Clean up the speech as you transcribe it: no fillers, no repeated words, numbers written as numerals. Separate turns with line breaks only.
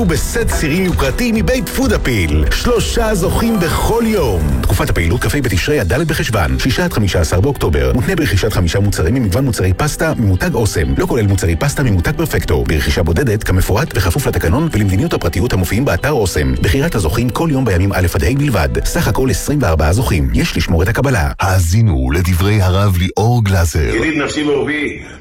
ובסט סירים יוקרתי מבית פודאפיל. 3 זוכים בכל יום. תקופת הפעילות כ"ה בתשרי עד ד' בחשוון, 6 עד 15 באוקטובר. מותנה ברכישת 5 מוצרים ממגוון מוצרי פסטה ממותג אוסם. לא כולל מוצרי פסטה ממותג פרפקטו. ברכישה בודדת כמפורט וכפוף לתקנון ולמדיניות הפרטיות המופיעים באתר אוסם. בחירת הזוכים כל יום בימים א' עד ה' בלבד. סך הכל 24 זוכים. יש לשמור את הקבלה.
האזינו לדברי הרב ליאור גלזר.
יליד נפשי ואהובי,